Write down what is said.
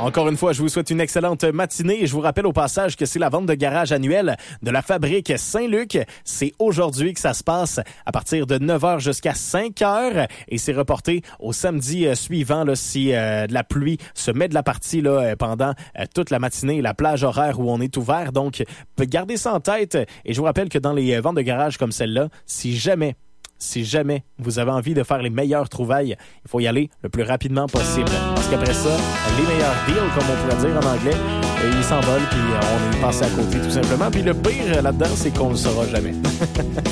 Encore une fois, je vous souhaite une excellente matinée et je vous rappelle au passage que c'est la vente de garage annuelle de la Fabrique Saint-Luc. C'est aujourd'hui que ça se passe à partir de 9h jusqu'à 5h et c'est reporté au samedi suivant là, si de la pluie se met de la partie là, pendant toute la matinée, la plage horaire où on est ouvert. Donc, gardez ça en tête et je vous rappelle que dans les ventes de garage comme celle-là, si jamais vous avez envie de faire les meilleures trouvailles, il faut y aller le plus rapidement possible. Parce qu'après ça, les meilleurs deals, comme on pourrait dire en anglais, ils s'envolent puis on est passé à côté tout simplement. Puis le pire là-dedans, c'est qu'on ne le saura jamais.